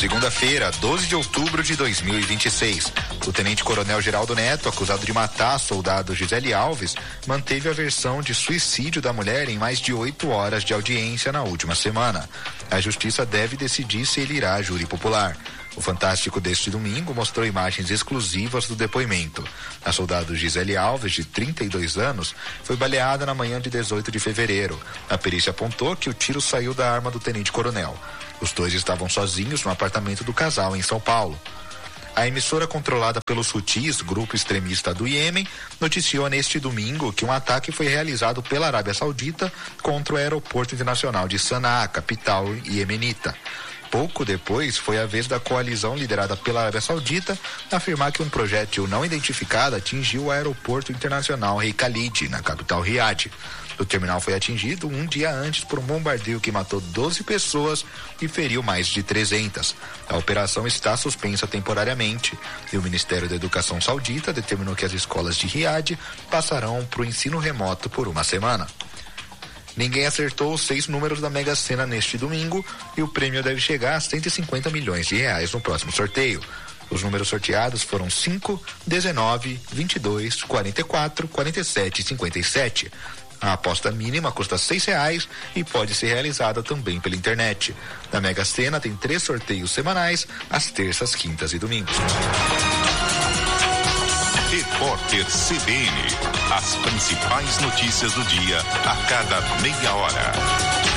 Segunda-feira, 12 de outubro de 2026. O tenente-coronel Geraldo Neto, acusado de matar a soldado Gisele Alves, manteve a versão de suicídio da mulher em mais de 8 horas de audiência na última semana. A justiça deve decidir se ele irá a júri popular. O Fantástico deste domingo mostrou imagens exclusivas do depoimento. A soldado Gisele Alves, de 32 anos, foi baleada na manhã de 18 de fevereiro. A perícia apontou que o tiro saiu da arma do tenente-coronel. Os dois estavam sozinhos no apartamento do casal em São Paulo. A emissora controlada pelos Houthis, grupo extremista do Iêmen, noticiou neste domingo que um ataque foi realizado pela Arábia Saudita contra o aeroporto internacional de Sanaa, capital iemenita. Pouco depois, foi a vez da coalizão liderada pela Arábia Saudita afirmar que um projétil não identificado atingiu o aeroporto internacional Rei Khalid, na capital Riad. O terminal foi atingido um dia antes por um bombardeio que matou 12 pessoas e feriu mais de 300. A operação está suspensa temporariamente e o Ministério da Educação Saudita determinou que as escolas de Riad passarão para o ensino remoto por uma semana. Ninguém acertou os 6 números da Mega Sena neste domingo e o prêmio deve chegar a 150 milhões de reais no próximo sorteio. Os números sorteados foram 5, 19, 22, 44, 47 e 57. A aposta mínima custa R$6 e pode ser realizada também pela internet. Na Mega Sena tem 3 sorteios semanais, às terças, quintas e domingos. Repórter CBN. As principais notícias do dia a cada meia hora.